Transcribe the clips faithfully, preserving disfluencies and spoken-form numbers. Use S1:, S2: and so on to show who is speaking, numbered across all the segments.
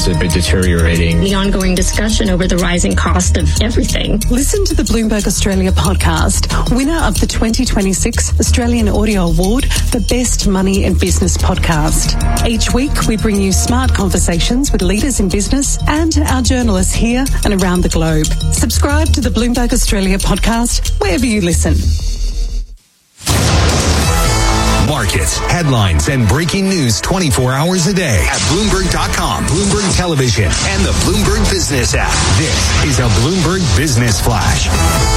S1: is deteriorating.
S2: The ongoing discussion over the rising cost of everything.
S3: Listen to the Bloomberg Australia podcast, winner of the twenty twenty-six Australian Audio Award for Best Money and Business Podcast. Each week, we bring you smart conversations with leaders in business and our journalists here and around the globe. Subscribe to the Bloomberg Australia podcast wherever you listen.
S4: Markets, headlines, and breaking news twenty-four hours a day at Bloomberg dot com, Bloomberg Television, and the Bloomberg Business app. This is a Bloomberg Business Flash.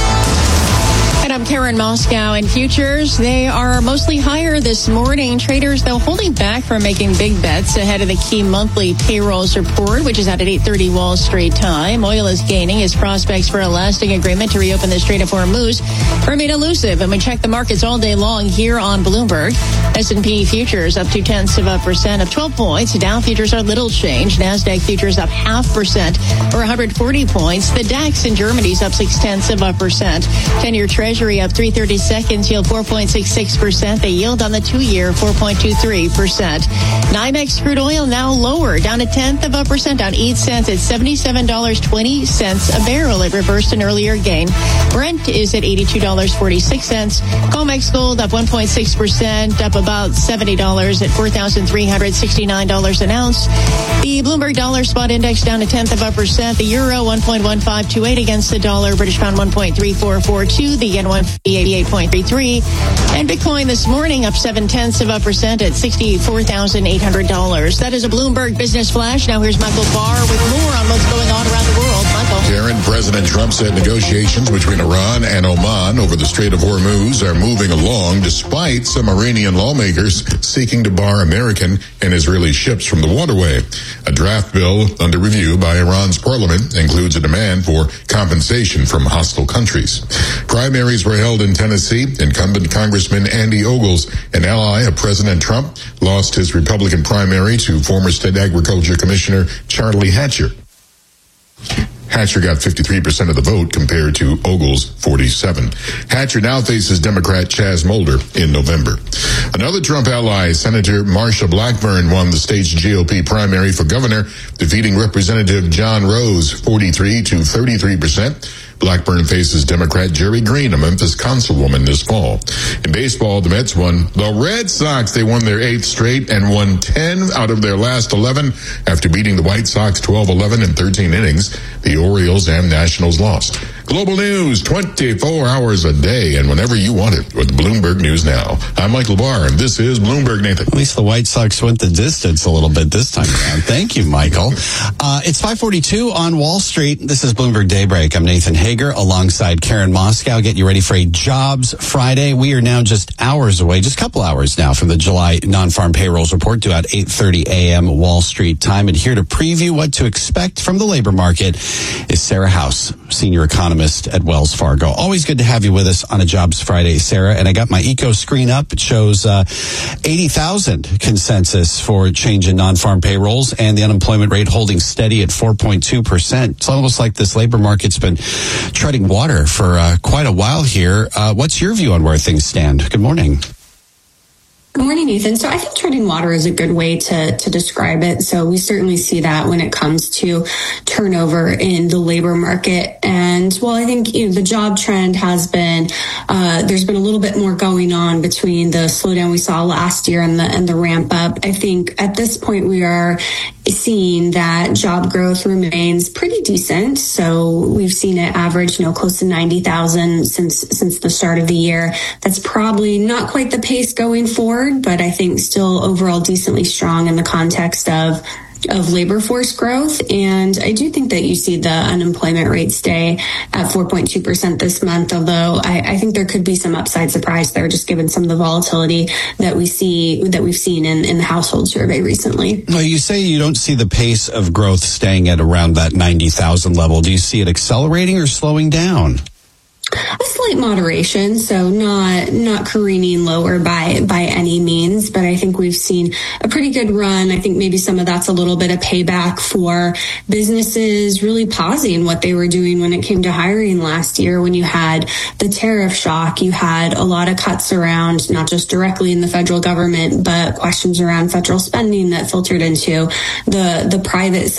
S5: And I'm Karen Moscow. In futures, they are mostly higher this morning. Traders, though, holding back from making big bets ahead of the key monthly payrolls report, which is out at eight thirty Wall Street time. Oil is gaining as prospects for a lasting agreement to reopen the Strait of Hormuz remain elusive. And we check the markets all day long here on Bloomberg. S and P futures up two tenths of a percent of twelve points. Dow futures are little change. NASDAQ futures up half percent or one hundred forty points. The DAX in Germany is up six tenths of a percent. ten-year Treasury up three thirty-seconds, yield four point six six percent. The yield on the two-year, four point two three percent. NYMEX crude oil now lower, down a tenth of a percent, down eight cents at seventy-seven dollars and twenty cents a barrel. It reversed an earlier gain. Brent is at eighty-two dollars and forty-six cents. COMEX gold up one point six percent, up about seventy dollars at four thousand three hundred sixty-nine dollars an ounce. The Bloomberg Dollar Spot Index down a tenth of a percent. The euro one point one five two eight against the dollar. British pound one point three four four two. The yen one eighty-eight point three three. And Bitcoin this morning up seven tenths of a percent at sixty-four thousand eight hundred dollars. That is a Bloomberg Business Flash. Now here's Michael Barr with more on what's going on around the world. Michael.
S6: Karen, President Trump said negotiations between Iran and Oman over the Strait of Hormuz are moving along despite some Iranian lawmakers seeking to bar American and Israeli ships from the waterway. A draft bill under review by Iran's parliament includes a demand for compensation from hostile countries. Primaries were held in Tennessee. Incumbent Congressman Andy Ogles, an ally of President Trump, lost his Republican primary to former State Agriculture Commissioner Charlie Hatcher. Hatcher got fifty-three percent of the vote compared to Ogles' forty-seven. Hatcher now faces Democrat Chaz Mulder in November. Another Trump ally, Senator Marsha Blackburn, won the state's G O P primary for governor, defeating Representative John Rose forty-three to thirty-three percent. Blackburn faces Democrat Jerry Green, a Memphis councilwoman, this fall. In baseball, the Mets won. The Red Sox, they won their eighth straight and won ten out of their last eleven after beating the White Sox twelve eleven in thirteen innings. The Orioles and Nationals lost. Global news, twenty-four hours a day and whenever you want it with Bloomberg News Now. I'm Michael Barr, and this is Bloomberg, Nathan.
S7: At least the White Sox went the distance a little bit this time around. Thank you, Michael. Uh, it's five forty-two on Wall Street. This is Bloomberg Daybreak. I'm Nathan Hager alongside Karen Moscow. Get you ready for a Jobs Friday. We are now just hours away, just a couple hours now from the July non-farm payrolls report due at eight thirty a.m. Wall Street time. And here to preview what to expect from the labor market is Sarah House, senior economist at Wells Fargo. Always good to have you with us on a Jobs Friday, Sarah. And I got my eco screen up. It shows uh, eighty thousand consensus for change in non-farm payrolls and the unemployment rate holding steady at four point two percent. It's almost like this labor market's been treading water for uh, quite a while here. Uh, what's your view on where things stand? Good morning.
S8: Good morning, Nathan. So I think treading water is a good way to, to describe it. So we certainly see that when it comes to turnover in the labor market. And while I think, you know, the job trend has been, uh, there's been a little bit more going on between the slowdown we saw last year and the, and the ramp up. I think at this point we are seeing that job growth remains pretty decent. So we've seen it average, you know, close to ninety thousand since, since the start of the year. That's probably not quite the pace going forward, but I think still overall decently strong in the context of of labor force growth. And I do think that you see the unemployment rate stay at four point two percent this month, although I, I think there could be some upside surprise there, just given some of the volatility that we see, that we've seen in, in the household survey recently.
S7: Well, you say you don't see the pace of growth staying at around that ninety thousand level. Do you see it accelerating or slowing down?
S8: A slight moderation, so not not careening lower by by any means, but I think we've seen a pretty good run. I think maybe some of that's a little bit of payback for businesses really pausing what they were doing when it came to hiring last year. When you had the tariff shock, you had a lot of cuts around, not just directly in the federal government, but questions around federal spending that filtered into the the private sector.